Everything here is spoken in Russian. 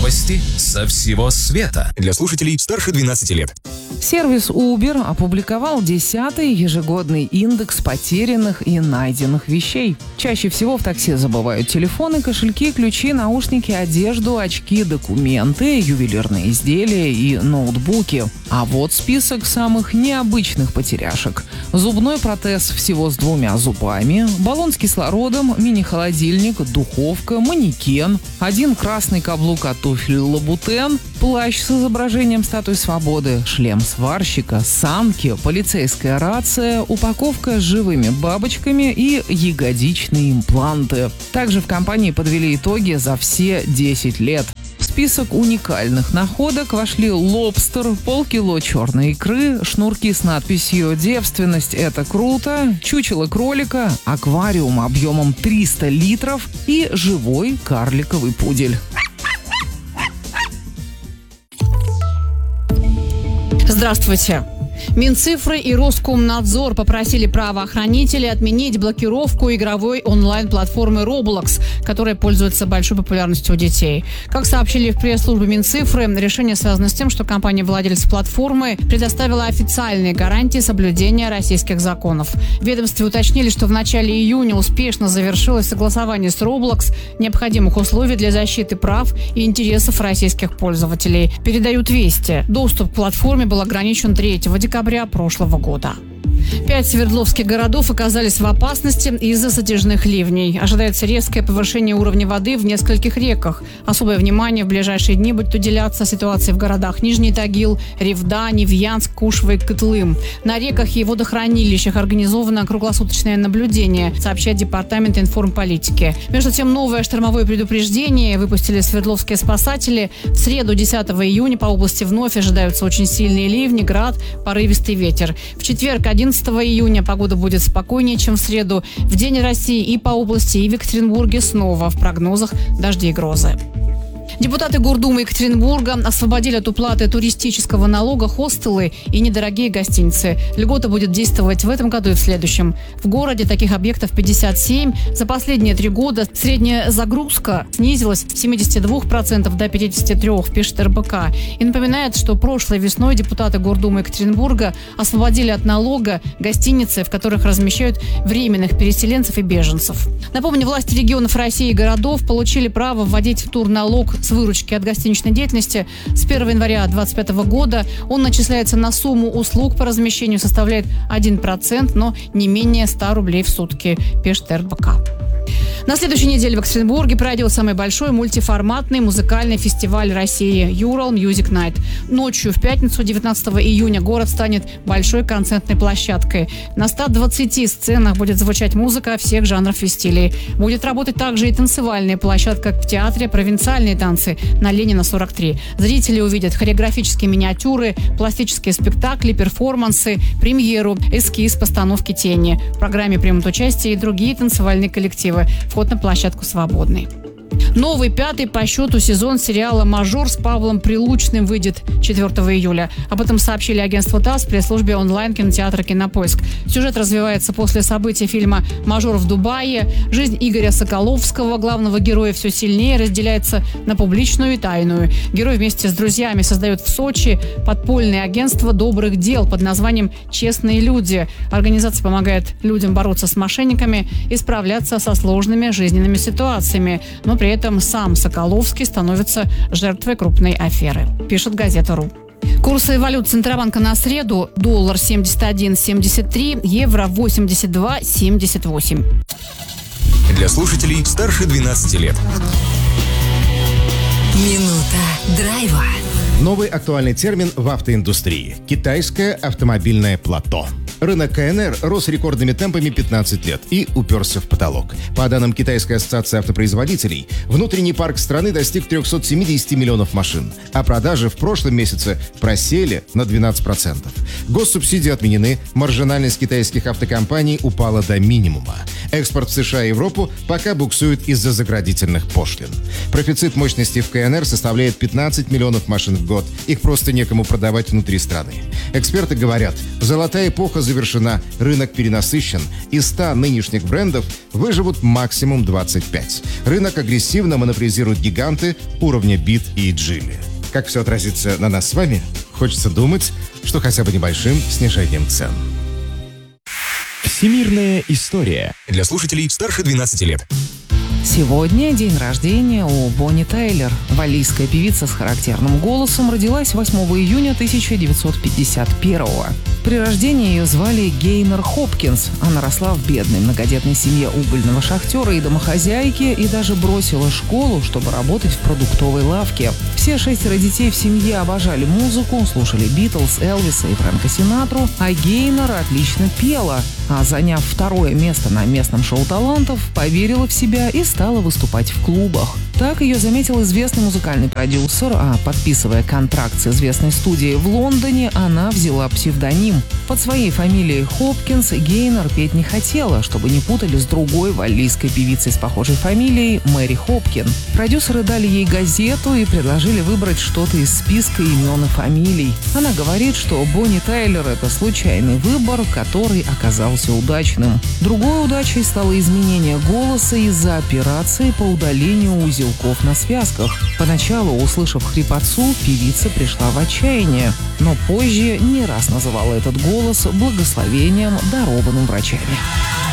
Новости со всего света. Для слушателей старше 12 лет. Сервис Uber опубликовал 10-й ежегодный индекс потерянных и найденных вещей. Чаще всего в такси забывают телефоны, кошельки, ключи, наушники, одежду, очки, документы, ювелирные изделия и ноутбуки. А вот список самых необычных потеряшек. Зубной протез всего с 2 зубами, баллон с кислородом, мини-холодильник, духовка, манекен, 1 красный каблук от туфель Лабутен, плащ с изображением статуи свободы, шлем сварщика, санки, полицейская рация, упаковка с живыми бабочками и ягодичные импланты. Также в компании подвели итоги за все 10 лет. В список уникальных находок вошли лобстер, полкило черной икры, шнурки с надписью «Девственность – это круто», чучело кролика, аквариум объемом 300 литров и живой карликовый пудель. Здравствуйте. Минцифры и Роскомнадзор попросили правоохранителей отменить блокировку игровой онлайн-платформы Roblox, которая пользуется большой популярностью у детей. Как сообщили в пресс-службе Минцифры, решение связано с тем, что компания-владелец платформы предоставила официальные гарантии соблюдения российских законов. В ведомстве уточнили, что в начале июня успешно завершилось согласование с Roblox необходимых условий для защиты прав и интересов российских пользователей. Передают вести. Доступ к платформе был ограничен 3 декабря прошлого года. 5 свердловских городов оказались в опасности из-за затяжных ливней. Ожидается резкое повышение уровня воды в нескольких реках. Особое внимание в ближайшие дни будет уделяться ситуации в городах Нижний Тагил, Ревда, Невьянск, Кушва и Кытлым. На реках и водохранилищах организовано круглосуточное наблюдение, сообщает Департамент информполитики. Между тем, новое штормовое предупреждение выпустили свердловские спасатели. В среду, 10 июня, по области вновь ожидаются очень сильные ливни, град, порывистый ветер. В четверг, 11 июня, погода будет спокойнее, чем в среду. В День России и по области, и в Екатеринбурге снова в прогнозах дожди и грозы. Депутаты Гордумы Екатеринбурга освободили от уплаты туристического налога хостелы и недорогие гостиницы. Льгота будет действовать в этом году и в следующем. В городе таких объектов 57. За последние 3 года средняя загрузка снизилась с 72% до 53%, пишет РБК. И напоминает, что прошлой весной депутаты Гордумы Екатеринбурга освободили от налога гостиницы, в которых размещают временных переселенцев и беженцев. Напомню, власти регионов России и городов получили право вводить турналог с выручки от гостиничной деятельности с 1 января 2025 года. Он начисляется на сумму услуг по размещению, составляет 1%, но не менее 100 рублей в сутки, пишет РБК. На следующей неделе в Екатеринбурге пройдет самый большой мультиформатный музыкальный фестиваль России Ural Music Night. Ночью в пятницу, 19 июня, город станет большой концертной площадкой. На 120 сценах будет звучать музыка всех жанров и стилей. Будет работать также и танцевальная площадка в театре «Провинциальные танцы» на Ленина, 43. Зрители увидят хореографические миниатюры, пластические спектакли, перформансы, премьеру, эскиз постановки тени. В программе примут участие и другие танцевальные коллективы. Вход на площадку свободный. Новый 5-й по счету сезон сериала «Мажор» с Павлом Прилучным выйдет 4 июля. Об этом сообщили агентству ТАСС в пресс-службе онлайн-кинотеатра «Кинопоиск». Сюжет развивается после событий фильма «Мажор в Дубае». Жизнь Игоря Соколовского, главного героя, все сильнее разделяется на публичную и тайную. Герой вместе с друзьями создает в Сочи подпольное агентство добрых дел под названием «Честные люди». Организация помогает людям бороться с мошенниками и справляться со сложными жизненными ситуациями. Но при этом сам Соколовский становится жертвой крупной аферы, пишет газета «Ру». Курсы валют Центробанка на среду: доллар 71.73, евро 82.78. Для слушателей старше 12 лет. Минута драйва. Новый актуальный термин в автоиндустрии – китайское автомобильное плато. Рынок КНР рос рекордными темпами 15 лет и уперся в потолок. По данным Китайской ассоциации автопроизводителей, внутренний парк страны достиг 370 миллионов машин, а продажи в прошлом месяце просели на 12%. Госсубсидии отменены, маржинальность китайских автокомпаний упала до минимума. Экспорт в США и Европу пока буксует из-за заградительных пошлин. Профицит мощности в КНР составляет 15 миллионов машин в год. Их просто некому продавать внутри страны. Эксперты говорят, золотая эпоха завершена, рынок перенасыщен. Из 100 нынешних брендов выживут максимум 25. Рынок агрессивно монополизируют гиганты уровня Beat и Geely. Как все отразится на нас с вами? Хочется думать, что хотя бы небольшим снижением цен. Всемирная история. Для слушателей старше 12 лет. Сегодня день рождения у Бонни Тайлер. Валлийская певица с характерным голосом родилась 8 июня 1951-го. При рождении ее звали Гейнер Хопкинс. Она росла в бедной многодетной семье угольного шахтера и домохозяйки и даже бросила школу, чтобы работать в продуктовой лавке. Все 6 детей в семье обожали музыку, слушали Битлз, Элвиса и Фрэнка Синатру, а Гейнер отлично пела. А заняв 2 место на местном шоу талантов, поверила в себя и стала выступать в клубах. Так ее заметил известный музыкальный продюсер, а подписывая контракт с известной студией в Лондоне, она взяла псевдоним. Под своей фамилией Хопкинс Гейнер петь не хотела, чтобы не путали с другой валлийской певицей с похожей фамилией Мэри Хопкин. Продюсеры дали ей газету и предложили выбрать что-то из списка имен и фамилий. Она говорит, что Бонни Тайлер — это случайный выбор, который оказался удачным. Другой удачей стало изменение голоса из-за операции по удалению узелков на связках. Поначалу, услышав хрипотцу, певица пришла в отчаяние, но позже не раз называла этот голос благословением, дарованным врачами.